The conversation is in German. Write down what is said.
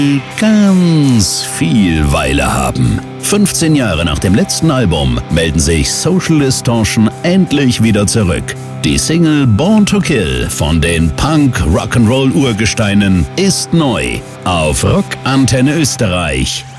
ganz viel Weile haben. 15 Jahre nach dem letzten Album melden sich Social Distortion endlich wieder zurück. Die Single Born to Kill von den Punk-Rock'n'Roll-Urgesteinen ist neu auf Rock Antenne Österreich.